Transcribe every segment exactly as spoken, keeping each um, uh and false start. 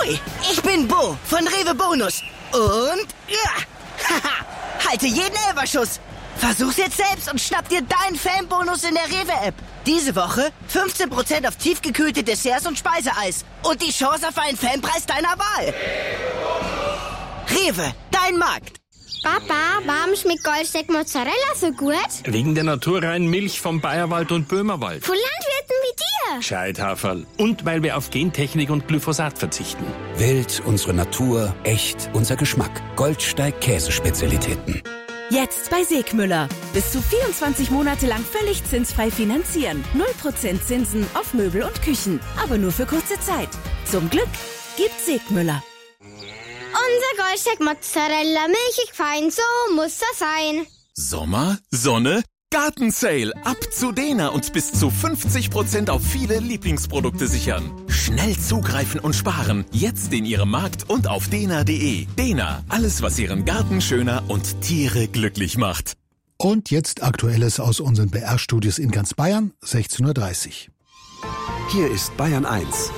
Hui, ich bin Bo von Rewe Bonus. Und, ja, haha, halte jeden Elferschuss. Versuch's jetzt selbst und schnapp dir deinen Fanbonus in der Rewe-App. Diese Woche fünfzehn Prozent auf tiefgekühlte Desserts und Speiseeis. Und die Chance auf einen Fanpreis deiner Wahl. Rewe, dein Markt. Papa, warum schmeckt Goldsteak Mozzarella so gut? Wegen der naturreinen Milch vom Bayerwald und Böhmerwald. Von Landwirten wie dir. Gescheithaferl. Und weil wir auf Gentechnik und Glyphosat verzichten. Wild, unsere Natur, echt, unser Geschmack. Goldsteig Käsespezialitäten. Jetzt bei Segmüller. Bis zu vierundzwanzig Monate lang völlig zinsfrei finanzieren. null Prozent Zinsen auf Möbel und Küchen. Aber nur für kurze Zeit. Zum Glück gibt's Segmüller. Unser Goldsteak Mozzarella, milchig fein, so muss das sein. Sommer, Sonne, Gartensale. Ab zu Dena und bis zu fünfzig Prozent auf viele Lieblingsprodukte sichern. Schnell zugreifen und sparen. Jetzt in Ihrem Markt und auf dena punkt de. Dena, alles was Ihren Garten schöner und Tiere glücklich macht. Und jetzt Aktuelles aus unseren B R-Studios in ganz Bayern, sechzehn Uhr dreißig. Hier ist Bayern eins.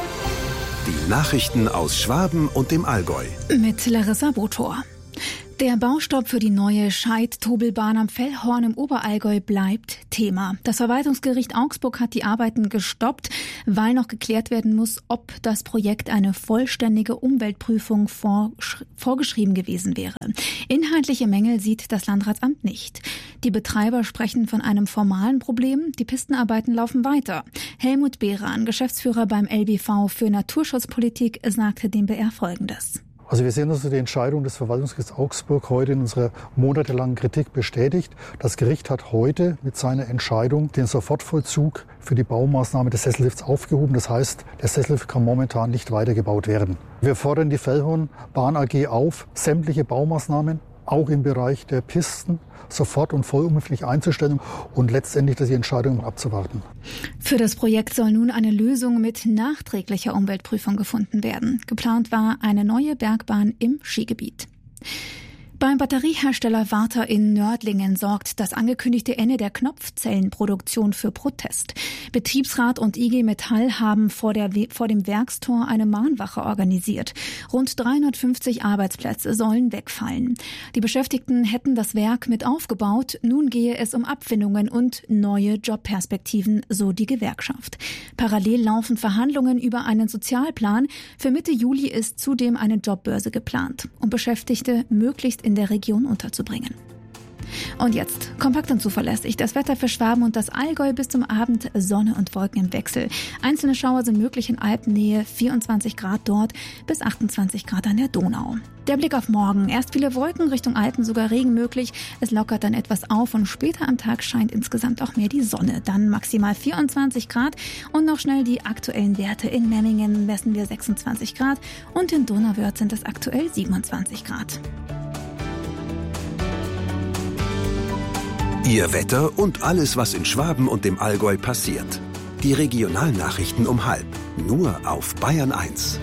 Die Nachrichten aus Schwaben und dem Allgäu. Mit Larissa Botor. Der Baustopp für die neue Scheid-Tobelbahn am Fellhorn im Oberallgäu bleibt Thema. Das Verwaltungsgericht Augsburg hat die Arbeiten gestoppt, weil noch geklärt werden muss, ob das Projekt eine vollständige Umweltprüfung vorgesch- vorgeschrieben gewesen wäre. Inhaltliche Mängel sieht das Landratsamt nicht. Die Betreiber sprechen von einem formalen Problem. Die Pistenarbeiten laufen weiter. Helmut Behran, Geschäftsführer beim L B V für Naturschutzpolitik, sagte dem B R Folgendes. Also wir sehen also die Entscheidung des Verwaltungsgerichts Augsburg heute in unserer monatelangen Kritik bestätigt. Das Gericht hat heute mit seiner Entscheidung den Sofortvollzug für die Baumaßnahme des Sessellifts aufgehoben. Das heißt, der Sessellift kann momentan nicht weitergebaut werden. Wir fordern die Fellhorn Bahn A G auf, sämtliche Baumaßnahmen, auch im Bereich der Pisten, sofort und vollumfänglich einzustellen und letztendlich die Entscheidung abzuwarten. Für das Projekt soll nun eine Lösung mit nachträglicher Umweltprüfung gefunden werden. Geplant war eine neue Bergbahn im Skigebiet. Beim Batteriehersteller Warta in Nördlingen sorgt das angekündigte Ende der Knopfzellenproduktion für Protest. Betriebsrat und I G Metall haben vor, der, vor dem Werkstor eine Mahnwache organisiert. Rund dreihundertfünfzig Arbeitsplätze sollen wegfallen. Die Beschäftigten hätten das Werk mit aufgebaut. Nun gehe es um Abfindungen und neue Jobperspektiven, so die Gewerkschaft. Parallel laufen Verhandlungen über einen Sozialplan. Für Mitte Juli ist zudem eine Jobbörse geplant, um Beschäftigte möglichst in der Region unterzubringen. Und jetzt kompakt und zuverlässig das Wetter für Schwaben und das Allgäu bis zum Abend. Sonne und Wolken im Wechsel. Einzelne Schauer sind möglich in Alpennähe, vierundzwanzig Grad dort bis achtundzwanzig Grad an der Donau. Der Blick auf morgen. Erst viele Wolken, Richtung Alpen sogar Regen möglich. Es lockert dann etwas auf und später am Tag scheint insgesamt auch mehr die Sonne. Dann maximal vierundzwanzig Grad und noch schnell die aktuellen Werte. In Memmingen messen wir sechsundzwanzig Grad und in Donauwörth sind es aktuell siebenundzwanzig Grad. Ihr Wetter und alles, was in Schwaben und dem Allgäu passiert. Die Regionalnachrichten um halb. Nur auf Bayern eins.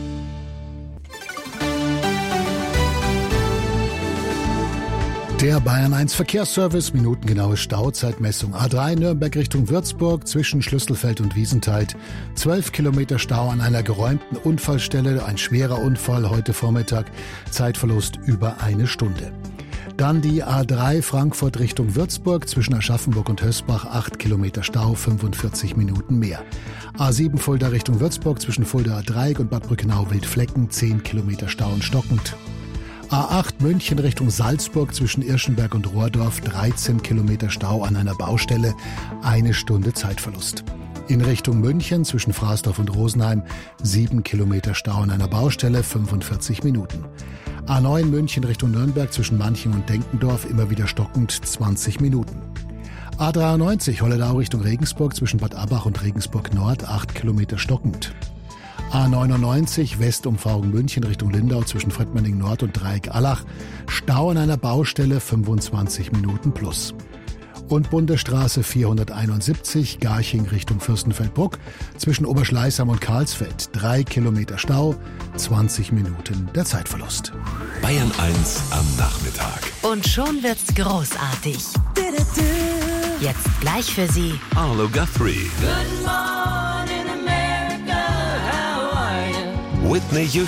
Der Bayern eins Verkehrsservice, minutengenaue Stauzeitmessung. A drei Nürnberg Richtung Würzburg zwischen Schlüsselfeld und Wiesentheit. zwölf Kilometer Stau an einer geräumten Unfallstelle. Ein schwerer Unfall heute Vormittag. Zeitverlust über eine Stunde. Dann die A drei Frankfurt Richtung Würzburg zwischen Aschaffenburg und Hösbach, acht Kilometer Stau, fünfundvierzig Minuten mehr. A sieben Fulda Richtung Würzburg zwischen Fuldaer Dreieck und Bad Brückenau-Wildflecken, zehn Kilometer Stau und stockend. A acht München Richtung Salzburg zwischen Irschenberg und Rohrdorf, dreizehn Kilometer Stau an einer Baustelle, eine Stunde Zeitverlust. In Richtung München zwischen Fraßdorf und Rosenheim, sieben Kilometer Stau an einer Baustelle, fünfundvierzig Minuten. A neun München Richtung Nürnberg zwischen Manching und Denkendorf, immer wieder stockend, zwanzig Minuten. A dreiundneunzig Holledau Richtung Regensburg zwischen Bad Abbach und Regensburg Nord, acht Kilometer stockend. A neunundneunzig Westumfahrung München Richtung Lindau zwischen Frettmanning Nord und Dreieck Allach, Stau an einer Baustelle, fünfundzwanzig Minuten plus. Und Bundesstraße vierhunderteinundsiebzig, Garching Richtung Fürstenfeldbruck, zwischen Oberschleißheim und Karlsfeld, drei Kilometer Stau, zwanzig Minuten der Zeitverlust. Bayern eins am Nachmittag. Und schon wird's großartig. Jetzt gleich für Sie Arlo Guthrie. Good morning, America, how are you? Whitney Houston.